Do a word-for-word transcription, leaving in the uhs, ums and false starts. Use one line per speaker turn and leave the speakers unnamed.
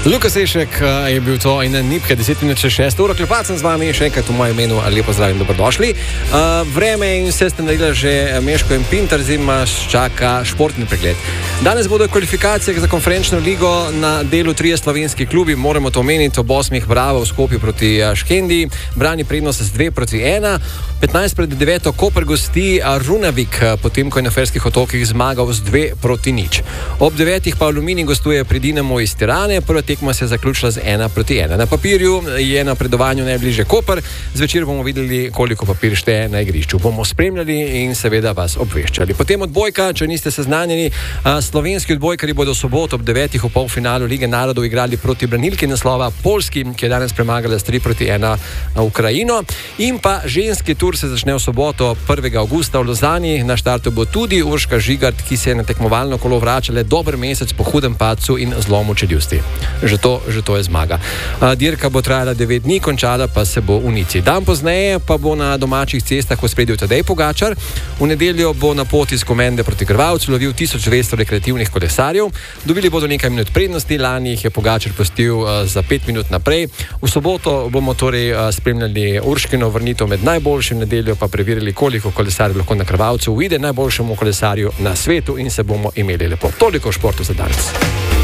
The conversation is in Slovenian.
Luka Sešek je bil to in Nipke deset minut še šest uro. Klepacem z vami, še enkrat v mojem imenu, lepo zdrav in dobrodošli. Uh, vreme in vse ste naredili že Meško in Pinter, zima čaka športni pregled. Danes bodo kvalifikacije za konferenčno ligo na delu trije slovenski klubi, moramo to omeniti, ob osmih Bravo v Skopju proti Škendi, brani prednost z dve proti ena, petnajst pred deveto Koper gosti Runavik, potem ko je na Ferskih otokih zmagal z dve proti nič. Ob devetih pa Aluminij gostuje pri Dinamo iz Tirane, prva tekma se je zaključila z ena proti ena. Na papirju je na predovanju najbližje Koper, zvečer bomo videli, koliko papir šteje na igrišču. Bomo spremljali in seveda vas obveščali. Potem odbojka, če niste seznanjeni, slovenski odbojkari bodo v soboto ob devetih v polfinalu Lige narodov igrali proti branilki naslova Poljski, ki je danes premagala s tri proti ena Ukrajino. In pa ženski tur se začne v soboto prvega avgusta v Lozani. Na štartu bo tudi Urška Žigart, ki se je na tekmovalno kolo vračala dober mesec po hudem padcu in zlomu čeljusti. Že to, že to je zmaga. Dirka bo trajala devet dni, končala pa se bo v Nici. Dan pozneje pa bo na domačih cestah v ospredju Tadej Pogačar. V nedeljo bo na poti iz Komende proti Krvavcu lovil tisoč dvesto rekreativnih kolesarjev. Dobili bodo nekaj minut prednosti, lani jih je Pogačar pustil za pet minut naprej. V soboto bomo torej spremljali Urškino vrnitev med najboljšim, nedeljo pa preverili, koliko kolesarjev lahko na Krvavcu uide najboljšemu kolesarju na svetu in se bomo imeli lepo. Toliko o športu za danes.